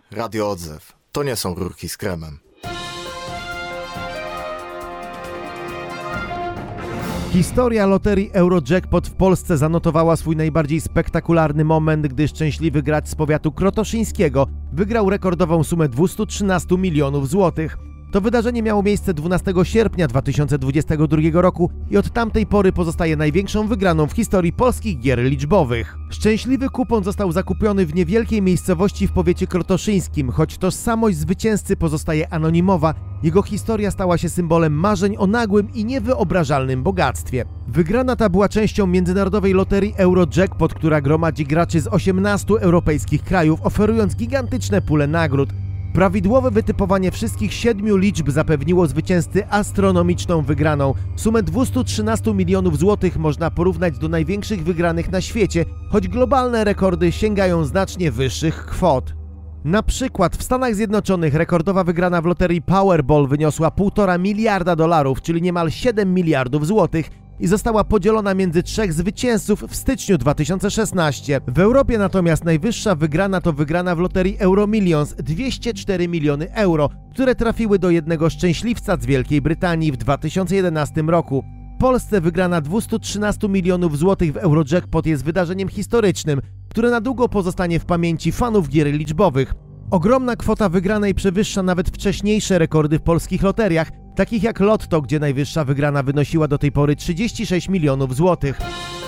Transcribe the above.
Radio Odzew. To nie są rurki z kremem. Historia loterii Eurojackpot w Polsce zanotowała swój najbardziej spektakularny moment, gdy szczęśliwy gracz z powiatu krotoszyńskiego wygrał rekordową sumę 213 milionów złotych. To wydarzenie miało miejsce 12 sierpnia 2022 roku i od tamtej pory pozostaje największą wygraną w historii polskich gier liczbowych. Szczęśliwy kupon został zakupiony w niewielkiej miejscowości w powiecie krotoszyńskim. Choć tożsamość zwycięzcy pozostaje anonimowa, jego historia stała się symbolem marzeń o nagłym i niewyobrażalnym bogactwie. Wygrana ta była częścią międzynarodowej loterii Eurojackpot, która gromadzi graczy z 18 europejskich krajów, oferując gigantyczne pule nagród. Prawidłowe wytypowanie wszystkich 7 liczb zapewniło zwycięzcy astronomiczną wygraną. Sumę 213 milionów złotych można porównać do największych wygranych na świecie, choć globalne rekordy sięgają znacznie wyższych kwot. Na przykład w Stanach Zjednoczonych rekordowa wygrana w loterii Powerball wyniosła $1,5 miliarda, czyli niemal 7 miliardów złotych, i została podzielona między 3 zwycięzców w styczniu 2016. W Europie natomiast najwyższa wygrana to wygrana w loterii Euromillions 204 miliony euro, które trafiły do jednego szczęśliwca z Wielkiej Brytanii w 2011 roku. W Polsce wygrana 213 milionów złotych w Eurojackpot jest wydarzeniem historycznym, które na długo pozostanie w pamięci fanów gier liczbowych. Ogromna kwota wygranej przewyższa nawet wcześniejsze rekordy w polskich loteriach, takich jak Lotto, gdzie najwyższa wygrana wynosiła do tej pory 36 milionów złotych.